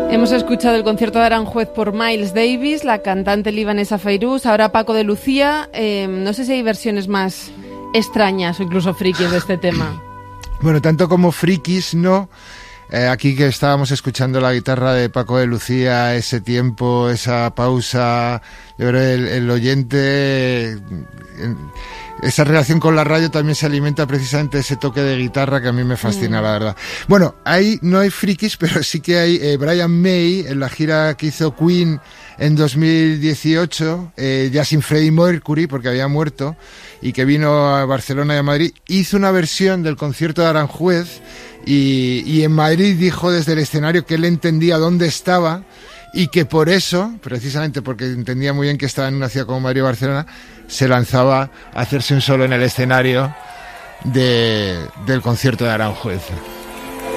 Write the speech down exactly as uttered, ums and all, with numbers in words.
Hemos escuchado el concierto de Aranjuez por Miles Davis, la cantante libanesa Fairuz, ahora Paco de Lucía. Eh, no sé si hay versiones más extrañas o incluso frikis de este tema. Bueno, tanto como frikis, no. Eh, aquí que estábamos escuchando la guitarra de Paco de Lucía, ese tiempo, esa pausa, yo creo que el, el oyente... Eh, esa relación con la radio también se alimenta precisamente de ese toque de guitarra que a mí me fascina, mm. la verdad. Bueno, ahí no hay frikis, pero sí que hay eh, Brian May, en la gira que hizo Queen en dos mil dieciocho, eh, ya sin Freddie Mercury, porque había muerto, y que vino a Barcelona y a Madrid, hizo una versión del concierto de Aranjuez, y, y en Madrid dijo desde el escenario que él entendía dónde estaba, y que por eso, precisamente porque entendía muy bien que estaba en una ciudad como Madrid o Barcelona, se lanzaba a hacerse un solo en el escenario de, del concierto de Aranjuez.